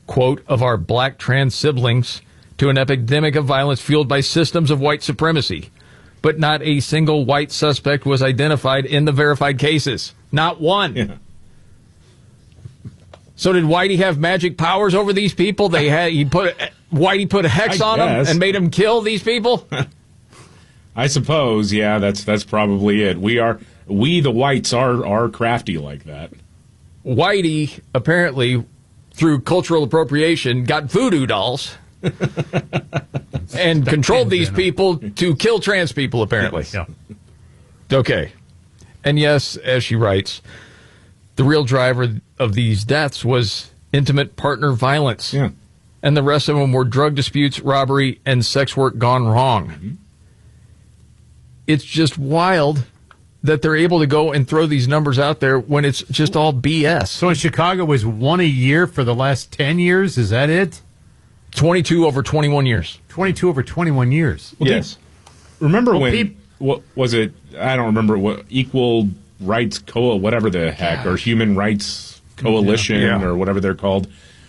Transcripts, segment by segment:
quote, of our black trans siblings to an epidemic of violence fueled by systems of white supremacy. But not a single white suspect was identified in the verified cases. Not one. Yeah. So did Whitey have magic powers over these people? Whitey put a hex on them and made them kill these people? I suppose, yeah, that's probably it. We the whites are crafty like that. Whitey, apparently, through cultural appropriation, got voodoo dolls and controlled these people to kill trans people, apparently. Yeah. Okay. And yes, as she writes, the real driver of these deaths was intimate partner violence. Yeah. And the rest of them were drug disputes, robbery, and sex work gone wrong. Mm-hmm. It's just wild that they're able to go and throw these numbers out there when it's just all BS. So in Chicago, it was one a year for the last 10 years? Is that it? 22 over 21 years. 22 over 21 years. Well, yes. Remember what was it? I don't remember what Equal Rights whatever the heck, or Human Rights Coalition or whatever they're called.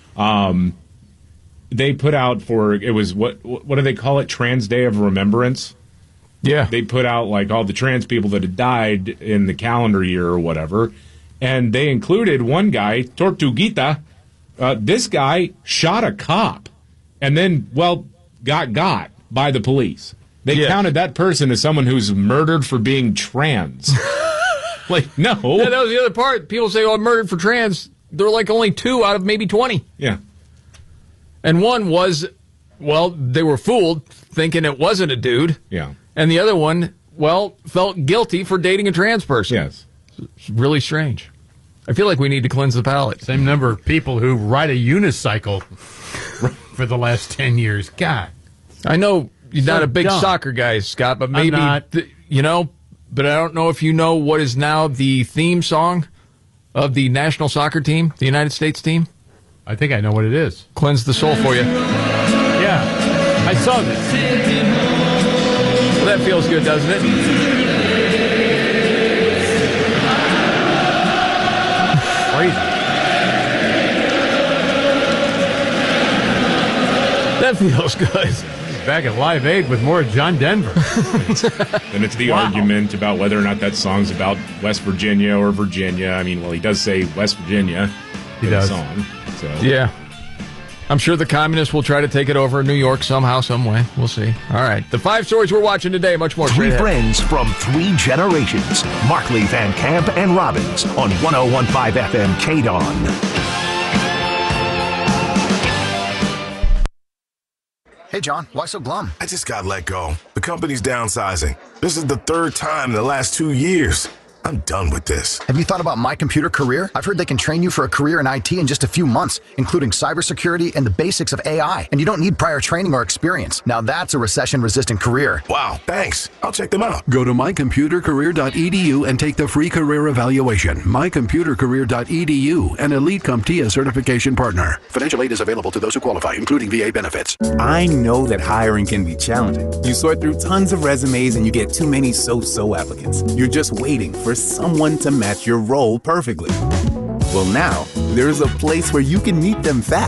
They put out it was what do they call it? Trans Day of Remembrance. Yeah. They put out like all the trans people that had died in the calendar year or whatever, and they included one guy, Tortuguita. This guy shot a cop and then got by the police. They counted that person as someone who's murdered for being trans. Like, no. Yeah, that was the other part. People say, oh, murdered for trans. There were like only 2 out of maybe 20. Yeah. And one was, they were fooled thinking it wasn't a dude. Yeah. And the other one, felt guilty for dating a trans person. Yes. It's really strange. I feel like we need to cleanse the palate. Same number of people who ride a unicycle for the last 10 years. God. I know you're not a big soccer guy, Scott, but maybe, but I don't know if you know what is now the theme song of the national soccer team, the United States team. I think I know what it is. Cleanse the soul for you. Yeah. I saw this. Well, that feels good, doesn't it? Crazy. That feels good. Back at Live Aid with more John Denver. Then it's the argument about whether or not that song's about West Virginia or Virginia. I mean, he does say West Virginia in the song. So. Yeah. I'm sure the communists will try to take it over in New York somehow, some way. We'll see. All right. The 5 stories we're watching today, much more. 3 friends from 3 generations. Markley, Van Camp, and Robbins on 101.5 FM KDON. Hey, John, why so glum? I just got let go. The company's downsizing. This is the 3rd time in the last 2 years. I'm done with this. Have you thought about My Computer Career? I've heard they can train you for a career in IT in just a few months, including cybersecurity and the basics of AI. And you don't need prior training or experience. Now that's a recession-resistant career. Wow, thanks. I'll check them out. Go to mycomputercareer.edu and take the free career evaluation. mycomputercareer.edu, an Elite CompTIA certification partner. Financial aid is available to those who qualify, including VA benefits. I know that hiring can be challenging. You sort through tons of resumes and you get too many so-so applicants. You're just waiting for someone to match your role perfectly. Well, now, there's a place where you can meet them fast.